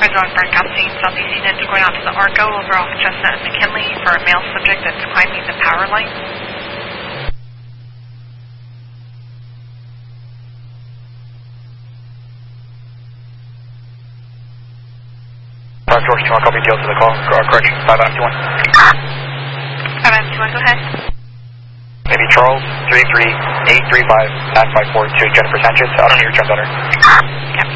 going for Gusting, Southeast units going out to the Arco over off Chestnut and McKinley for a male subject that's climbing the power line. George 2-1, copy, deal to the call. Correction, 5M21. 5M21, go ahead. Maybe Charles, 33835-954 to Jennifer Sanchez. I don't know your turn better. Yep.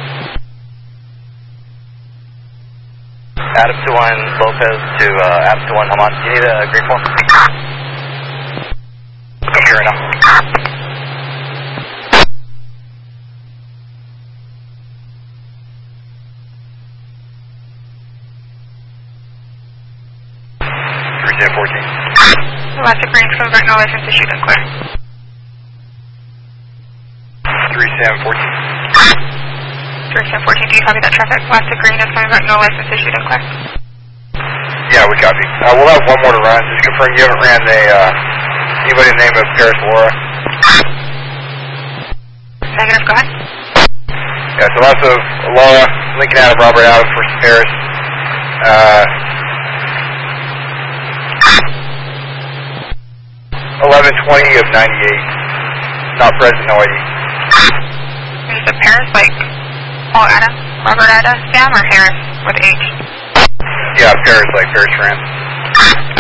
Adam 2-1, Lopez to Adam 2-1, Haman. Do you need a green form? Sure enough. Last green for right now, license issued and clear. 3714. 3714, do you copy that traffic? Last green is coming back, no license issued and clear. Yeah, we copy. We'll have one more to run. Just confirm you haven't ran anybody in the name of Paris Laura. Negative, go ahead. Yeah, so lots of Laura, Lincoln Adam, Robert Adam for Paris. 1120 of 98. Not present, no ID. Is it Paris, like Paul Adam, Robert Adam, Sam, or Harris with H? Yeah, Paris, like Paris, France.